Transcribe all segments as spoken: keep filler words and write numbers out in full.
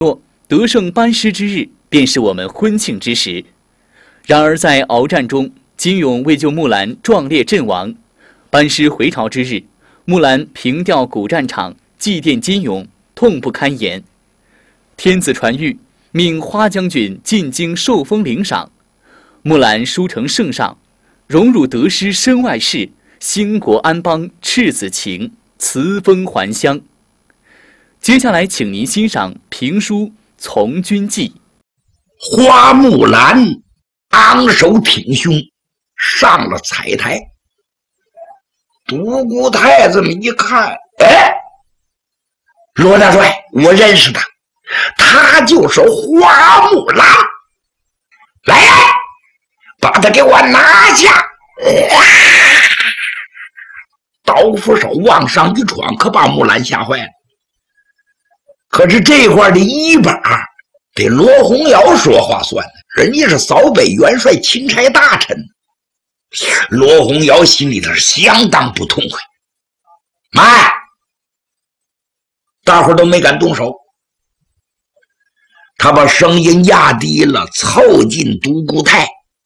若得胜班师之日，便是我们婚庆之时。然而在鏖战中，金勇为救木兰壮烈阵亡。班师回朝之日，木兰凭吊古战场，祭奠金勇，痛不堪言。天子传谕，命花将军进京受封领赏。木兰书呈圣上，荣辱得失身外事，兴国安邦赤子情，辞封还乡。接下来，请您欣赏评书《从军记》。 花木兰昂首挺胸，上了彩台。独孤太子们一看，哎，罗大帅，我认识他，他就是花木兰。来呀，把他给我拿下！啊、刀斧手往上一闯，可把木兰吓坏了。可是这块的一把得罗洪尧说话算的，人家是扫北元帅钦差大臣。罗洪尧心里头相当不痛快，慢，大伙都没敢动手。他把声音压低了，凑近独孤太。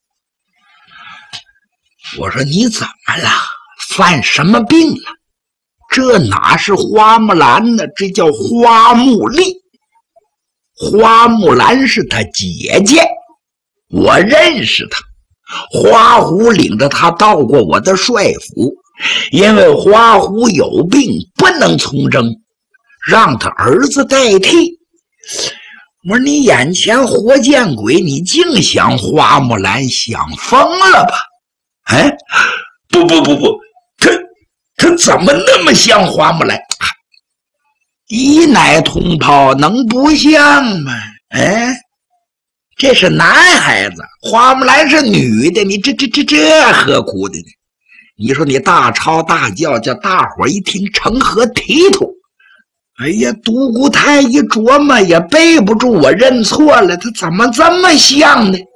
我说你怎么了？犯什么病了？这哪是花木兰呢？这叫花木丽。花木兰是他姐姐，我认识她。花狐领着他到过我的帅府，因为花狐有病不能从政，让他儿子代替。我说你眼前活见鬼，你净想花木兰，想疯了吧？哎，不不不不，他他怎么那么像花木兰？一奶同胞能不像吗？哎，这是男孩子，花木兰是女的，你这这这这何苦的呢？你说你大吵大叫，叫大伙一听成何体统？哎呀，独孤太一琢磨也背不住，我认错了，他怎么这么像呢？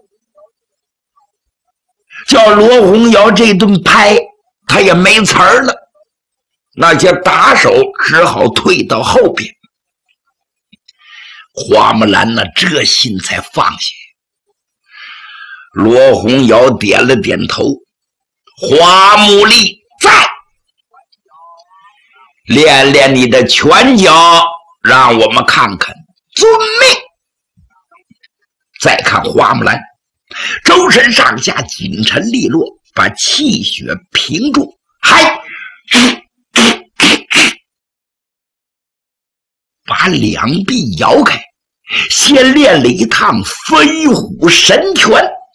叫罗洪尧这顿拍，他也没词儿了，那些打手只好退到后边。花木兰呢，这心才放下。罗洪尧点了点头，花木丽在，练练你的拳脚，让我们看看。遵命。再看花木兰，周身上下紧沉利落，把气血平住，嗨，把两臂摇开，先练了一趟飞虎神拳。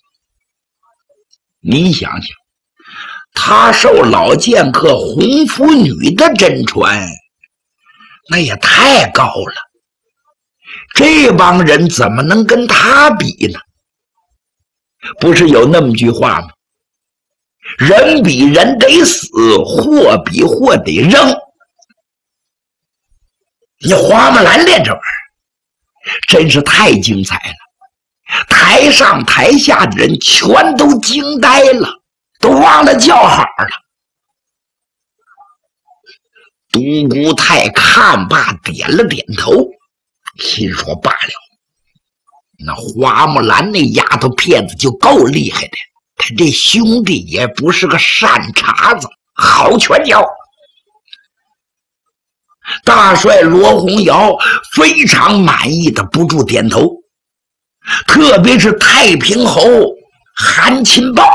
你想想，他受老剑客红拂女的真传，那也太高了，这帮人怎么能跟他比呢？不是有那么句话吗？人比人得死，货比货得扔。你花木兰练这玩意儿真是太精彩了，台上台下的人全都惊呆了，都忘了叫好了。独孤太看罢点了点头，心说罢了，那花木兰那丫头片子就够厉害的，他这兄弟也不是个善茬子，好拳脚。大帅罗洪尧非常满意的不住点头，特别是太平侯韩钦豹，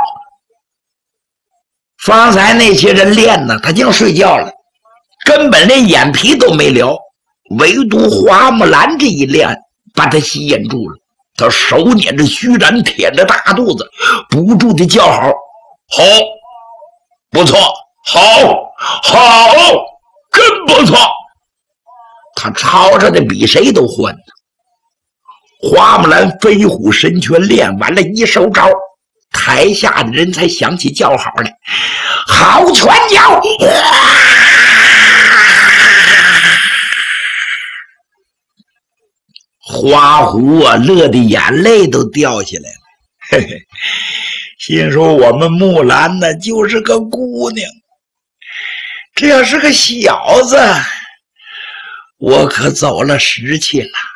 方才那些人练呢，他净睡觉了，根本连眼皮都没撩，唯独花木兰这一练把他吸引住了。他手捻着虚髯，舔着大肚子，不住的叫好，好，不错，好，好，真不错。他吵吵的比谁都欢呢。花木兰飞虎神拳练完了一手招，台下的人才想起叫好来，好拳脚！花狐啊，乐的眼泪都掉下来了，嘿嘿，心说我们木兰呢就是个姑娘，这要是个小子，我可走了时气了。